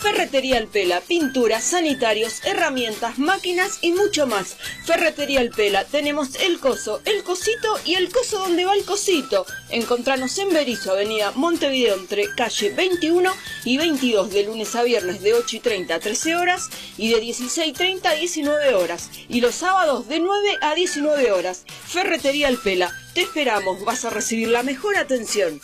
Ferretería El Pela, pinturas, sanitarios, herramientas, máquinas y mucho más. Ferretería El Pela, tenemos el coso, el cosito y el coso donde va el cosito. Encontranos en Berizo, avenida Montevideo, entre calle 21 y 22, de lunes a viernes de 8:30 a 13 horas y de 16:30 a 19 horas. Y los sábados de 9 a 19 horas. Ferretería El Pela, te esperamos, vas a recibir la mejor atención.